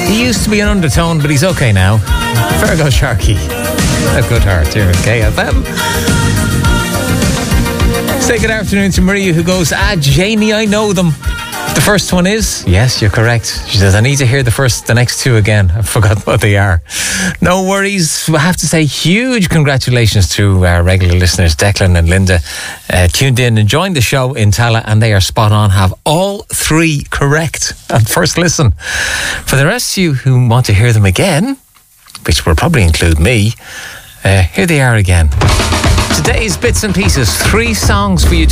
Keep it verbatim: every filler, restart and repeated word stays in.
He used to be an undertone, but he's okay now. Fergal Sharkey. A good heart here at K F M. Say good afternoon to Maria, who goes, ah, Jamie, I know them. The first one is, yes, you're correct. She says, I need to hear the first, the next two again. I've forgotten what they are. No worries. I have to say huge congratulations to our regular listeners, Declan and Linda, uh, tuned in and joined the show in Tala, and they are spot on, have all three correct at first listen. For the rest of you who want to hear them again, which will probably include me, uh, here they are again. Today's bits and pieces, three songs for you to